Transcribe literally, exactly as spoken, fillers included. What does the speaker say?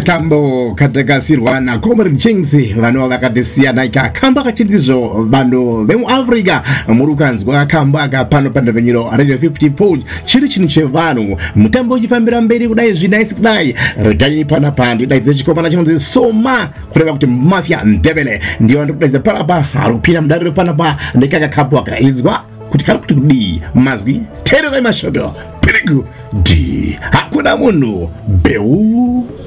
Akambo katika sirwana Comrade Jinsi vano vakatisia naika kamba kachitizo bando vemu Afrika murukanzi kwa kamba kapano panda venyiro Radio fifty-four chiri chini chevanu mutambo jifambira mberi kudai zvidai sikudai reganyi pana pandi dai zechikoma na chinozi soma kureva kuti mafia ndevele ndiyo ndikudaiza panapa harupina mdariro panapa ndikaka kapu wakaizwa kuti kari kuti kudi mazwi tere vai mashodo pirigu di hakuna munhu beu